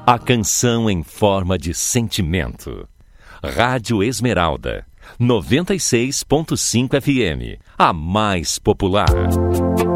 A canção em forma de sentimento. Rádio Esmeralda, 96.5 FM, a mais popular.